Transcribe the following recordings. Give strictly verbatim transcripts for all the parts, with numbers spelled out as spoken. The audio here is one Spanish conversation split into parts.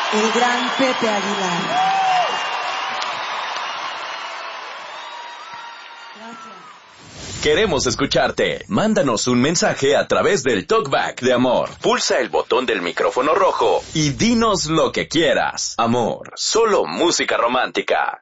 el gran Pepe Aguilar. Gracias. Queremos escucharte. Mándanos un mensaje a través del Talkback de Amor. Pulsa el botón del micrófono rojo y dinos lo que quieras. Amor, solo música romántica.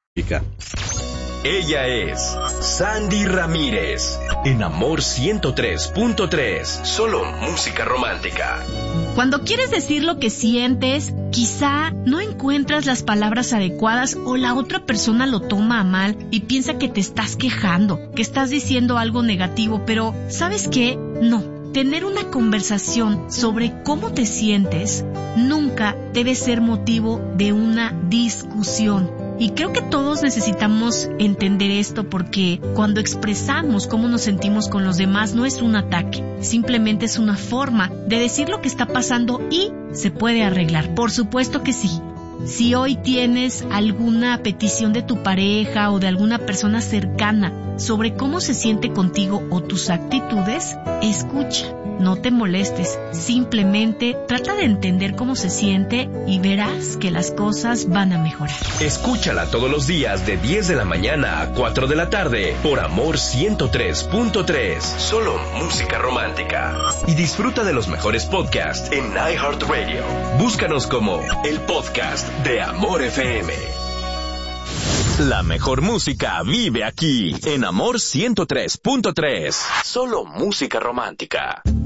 Ella es Sandy Ramírez, en Amor ciento tres punto tres, solo música romántica. Cuando quieres decir lo que sientes, quizá no encuentras las palabras adecuadas o la otra persona lo toma a mal y piensa que te estás quejando, que estás diciendo algo negativo, pero ¿sabes qué? No. Tener una conversación sobre cómo te sientes nunca debe ser motivo de una discusión. Y creo que todos necesitamos entender esto porque cuando expresamos cómo nos sentimos con los demás no es un ataque, simplemente es una forma de decir lo que está pasando y se puede arreglar. Por supuesto que sí. Si hoy tienes alguna petición de tu pareja o de alguna persona cercana sobre cómo se siente contigo o tus actitudes, escucha. No te molestes, simplemente trata de entender cómo se siente y verás que las cosas van a mejorar. Escúchala todos los días de diez de la mañana a cuatro de la tarde por Amor ciento tres punto tres. Solo música romántica. Y disfruta de los mejores podcasts en iHeartRadio. Búscanos como el podcast de Amor F M. La mejor música vive aquí en Amor ciento tres punto tres. Solo música romántica.